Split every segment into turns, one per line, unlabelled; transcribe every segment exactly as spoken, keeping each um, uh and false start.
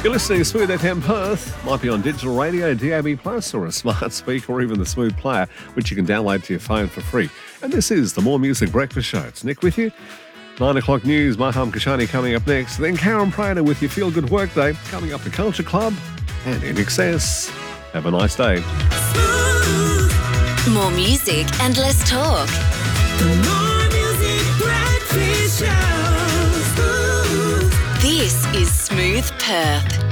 You're listening to Smooth F M Perth. Might be on digital radio, D A B plus, or a smart speaker, or even the Smooth player, which you can download to your phone for free. And this is the More Music Breakfast Show. It's Nick with you. Nine o'clock news, Maham Kashani coming up next. Then Karen Prater with your Feel Good Workday. Coming up, the Culture Club and In Excess. Have a nice day.
More music and less talk.
The More Music Breakfast Show.
This is Smooth Perth.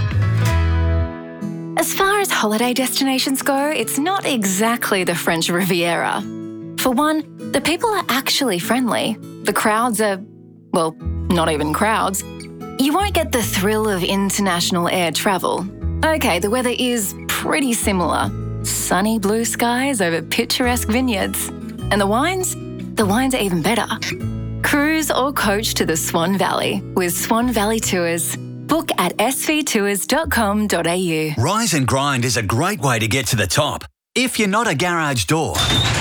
As far as holiday destinations go, it's not exactly the French Riviera. For one, the people are actually friendly. The crowds are, well, not even crowds. You won't get the thrill of international air travel. Okay, the weather is pretty similar. Sunny blue skies over picturesque vineyards. And the wines? The wines are even better. Cruise or coach to the Swan Valley with Swan Valley Tours. Book at s v tours dot com dot a u.
Rise and Grind is a great way to get to the top. If you're not a garage door.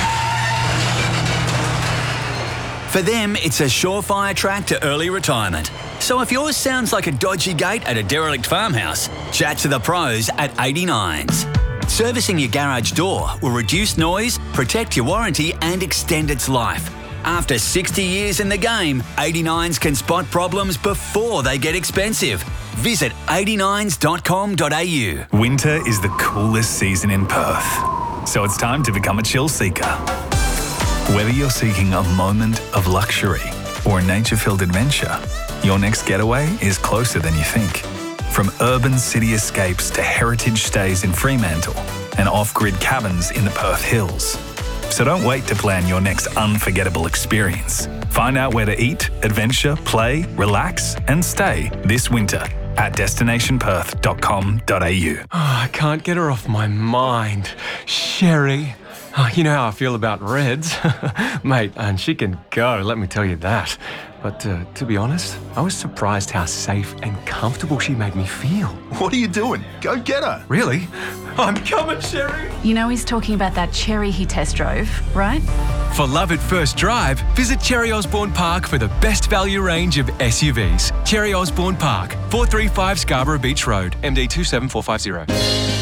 For them, it's a surefire track to early retirement. So if yours sounds like a dodgy gate at a derelict farmhouse, chat to the pros at eighty-nines. Servicing your garage door will reduce noise, protect your warranty and extend its life. After sixty years in the game, eighty-nines can spot problems before they get expensive. Visit eighty-nines dot com dot a u.
Winter is the coolest season in Perth, so it's time to become a chill seeker. Whether you're seeking a moment of luxury or a nature-filled adventure, your next getaway is closer than you think. From urban city escapes to heritage stays in Fremantle and off-grid cabins in the Perth Hills. So don't wait to plan your next unforgettable experience. Find out where to eat, adventure, play, relax and stay this winter at destination perth dot com dot a u.
Oh, I can't get her off my mind. Sherry. Oh, you know how I feel about Reds. Mate, and she can go, let me tell you that. But uh, to be honest, I was surprised how safe and comfortable she made me feel.
What are you doing? Go get her.
Really? I'm coming, Sherry.
You know he's talking about that Cherry he test drove, right?
For love at first drive, visit Cherry Osborne Park for the best value range of S U Vs. Cherry Osborne Park, four thirty-five Scarborough Beach Road, M D two seven four five zero.